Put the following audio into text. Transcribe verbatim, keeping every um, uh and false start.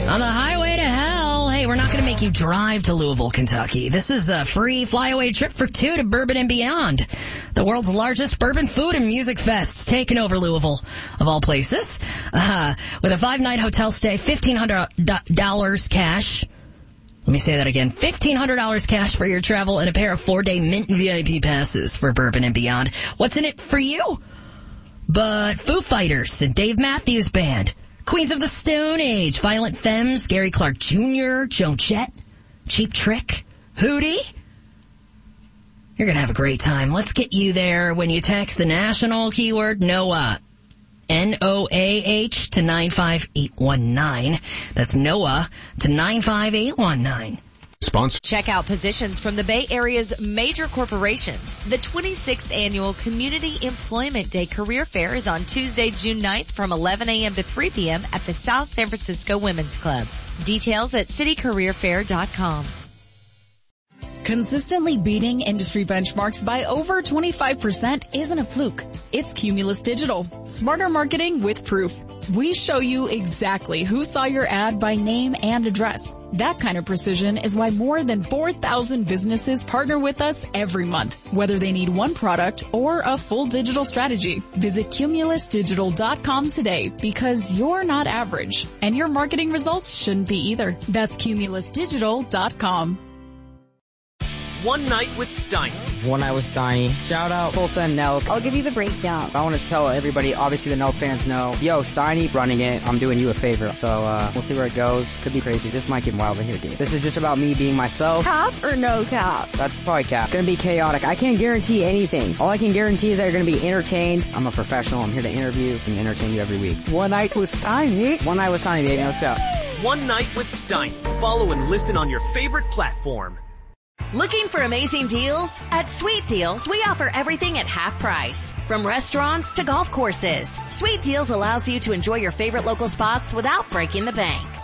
On the highway to hell, hey, we're not going to make you drive to Louisville, Kentucky. This is a free flyaway trip for two to Bourbon and Beyond, the world's largest bourbon food and music fest, taking over Louisville, of all places, uh, with a five-night hotel stay, fifteen hundred dollars cash. Let me say that again, fifteen hundred dollars cash for your travel and a pair of four-day Mint V I P passes for Bourbon and Beyond. What's in it for you? But Foo Fighters and Dave Matthews Band, Queens of the Stone Age, Violent Femmes, Gary Clark Junior, Joan Jett, Cheap Trick, Hootie. You're going to have a great time. Let's get you there when you text the national keyword NOAH, N O A H, to nine five eight one nine. That's NOAH to nine five eight one nine. Sponsor. Check out positions from the Bay Area's major corporations. The twenty-sixth Annual Community Employment Day Career Fair is on Tuesday, June ninth from eleven a.m. to three p.m. at the South San Francisco Women's Club. Details at city career fair dot com. Consistently beating industry benchmarks by over twenty-five percent isn't a fluke. It's Cumulus Digital. Smarter marketing with proof. We show you exactly who saw your ad by name and address. That kind of precision is why more than four thousand businesses partner with us every month, whether they need one product or a full digital strategy. Visit cumulus digital dot com today, because you're not average, and your marketing results shouldn't be either. That's cumulus digital dot com. One Night with Steiny. One Night with Steiny. Shout out Tulsa and Nelk. I'll give you the breakdown. I want to tell everybody, obviously the Nelk fans know, yo, Steiny running it, I'm doing you a favor. So uh, we'll see where it goes. Could be crazy. This might get wild here, dude. This is just about me being myself. Cap or no cap? That's probably cap. Gonna be chaotic. I can't guarantee anything. All I can guarantee is that you're gonna be entertained. I'm a professional. I'm here to interview and entertain you every week. One Night with Steiny. One Night with Steiny, baby. Let's go. One Night with Steiny. Follow and listen on your favorite platform. Looking for amazing deals? At Sweet Deals, we offer everything at half price. From restaurants to golf courses, Sweet Deals allows you to enjoy your favorite local spots without breaking the bank.